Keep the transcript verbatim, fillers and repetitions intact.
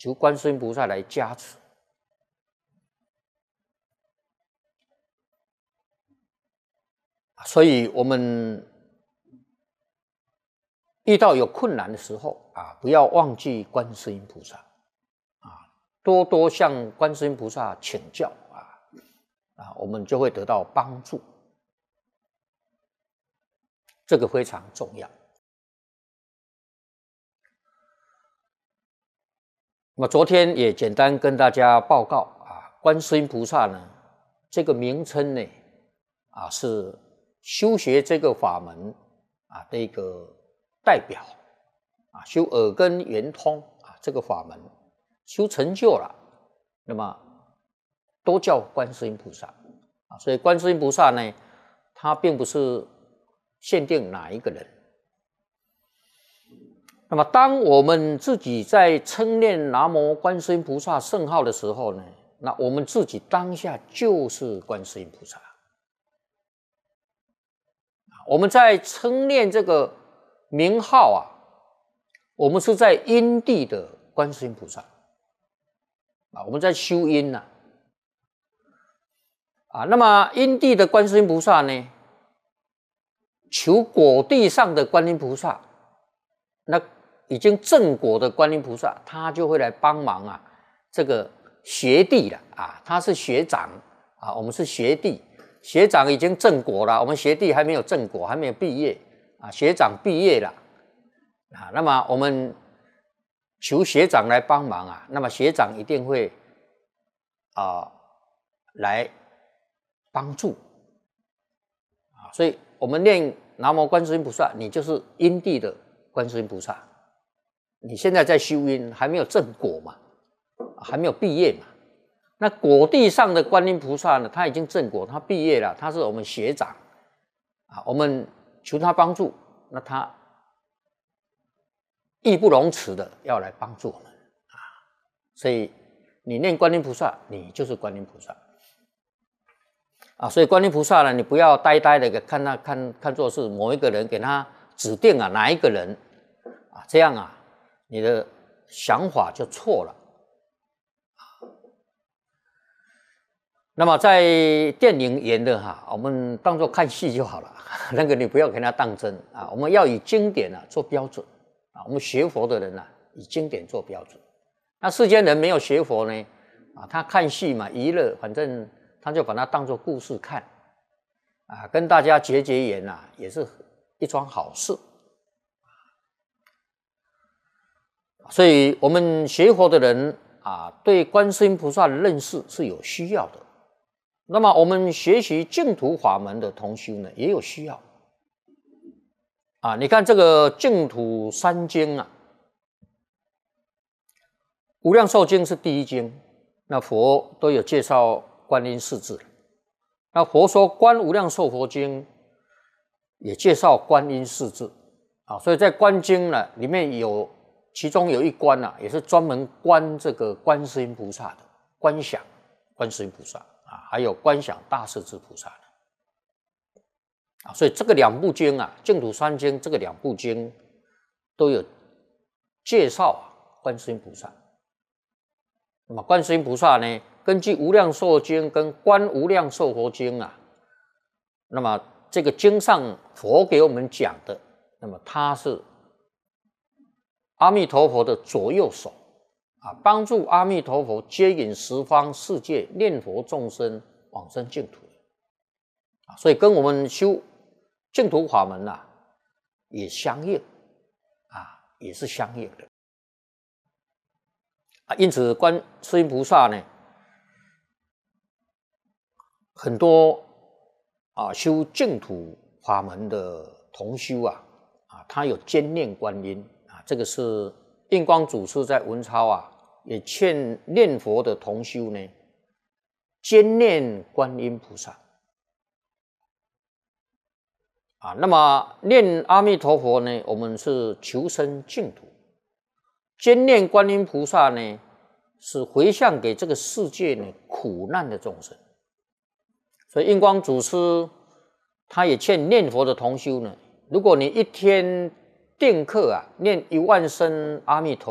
求观世音菩萨来加持。所以我们遇到有困难的时候啊，不要忘记观世音菩萨啊，多多向观世音菩萨请教啊，啊，我们就会得到帮助。这个非常重要。那么昨天也简单跟大家报告啊，观世音菩萨呢，这个名称呢，啊是修学这个法门啊的一个代表啊，修耳根圆通啊这个法门修成就了，那么都叫观世音菩萨啊。所以观世音菩萨呢，他并不是限定哪一个人。那么当我们自己在称念南无观世音菩萨圣号的时候呢，那我们自己当下就是观世音菩萨。我们在称念这个名号啊，我们是在因地的观世音菩萨啊，我们在修因呐 啊, 啊。那么因地的观世音菩萨呢，求果地上的观音菩萨，那已经正果的观音菩萨，他就会来帮忙啊。这个学弟了啊，他是学长啊，我们是学弟。学长已经正果了，我们学弟还没有正果，还没有毕业啊。学长毕业了啊，那么我们求学长来帮忙啊，那么学长一定会啊来帮助啊。所以我们念南无观世音菩萨，你就是因地的观世音菩萨。你现在在修因，还没有正果嘛，还没有毕业嘛。那果地上的观音菩萨呢，他已经正果，他毕业了，他是我们学长啊，我们求他帮助，那他义不容辞的要来帮助我们啊。所以你念观音菩萨，你就是观音菩萨啊。所以观音菩萨呢，你不要呆呆的看他看看作是某一个人，给他指定啊哪一个人啊，这样啊，你的想法就错了。那么在电影演的哈，我们当作看戏就好了，那个你不要给它当真啊。我们要以经典啊做标准啊。我们学佛的人啊，以经典做标准。那世间人没有学佛呢，啊，他看戏嘛，娱乐，反正他就把它当作故事看啊，跟大家结结缘啊，也是一桩好事。所以我们学佛的人啊，对观世音菩萨的认识是有需要的。那么我们学习净土法门的同修呢，也有需要啊。你看这个净土三经啊，无量寿经是第一经，那佛都有介绍观音四字。那佛说观无量寿佛经也介绍观音四字啊，所以在观经呢里面有其中有一关啊，也是专门观这个观世音菩萨的，观想观世音菩萨啊，还有观想大势至菩萨的啊。所以这个两部经啊，净土三经这个两部经都有介绍啊观世音菩萨。那么观世音菩萨呢，根据无量寿经跟观无量寿佛经啊，那么这个经上佛给我们讲的，那么它是阿弥陀佛的左右手啊，帮助阿弥陀佛接引十方世界念佛众生往生净土啊，所以跟我们修净土法门啊也相应啊，也是相应的啊。因此观世音菩萨呢，很多啊修净土法门的同修啊啊，他有兼念观音。这个是印光祖师在文钞啊，也劝念佛的同修呢，兼念观音菩萨啊。那么念阿弥陀佛呢，我们是求生净土；兼念观音菩萨呢，是回向给这个世界呢苦难的众生。所以印光祖师他也劝念佛的同修呢，如果你一天定课啊，念一万声阿弥陀佛。